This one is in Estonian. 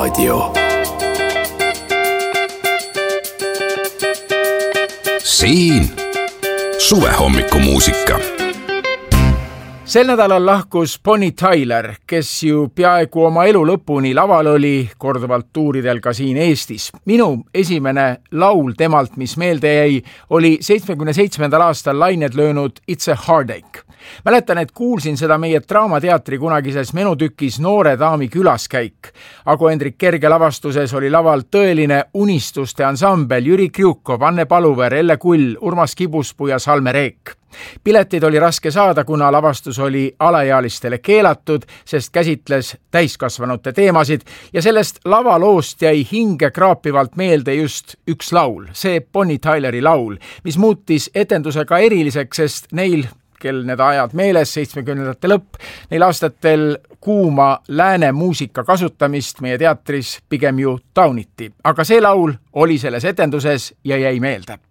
Raadio. Siin suvehommikumuusika. Sel nädalal lahkus Bonnie Tyler, kes ju peaaegu oma elu lõpuni laval oli, korduvalt tuuridel ka siin Eestis. Minu esimene laul temalt, mis meelde jäi, oli 77. aastal lained löönud It's a Heartache. Mäletan, et kuulsin seda meie Draamateatri kunagises menutükis Noore daami külaskäik. Ago Hendrik Kerge lavastuses oli laval tõeline unistuste ansambel Jüri Kriukov, Anne Paluver, Elle Kull, Urmas Kibuspuu ja Salme Reek. Piletid oli raske saada, kuna lavastus oli alaealistele keelatud, sest käsitles täiskasvanute teemasid ja sellest lavaloost jäi hinge kraapivalt meelde just üks laul, see Bonnie Tyleri laul, mis muutis etenduse ka eriliseks, sest neil, kel need ajad meeles, 70ndate lõpp, neil aastatel kuuma lääne muusika kasutamist meie teatris pigem ju tauniti. Aga see laul oli selles etenduses ja jäi meelde.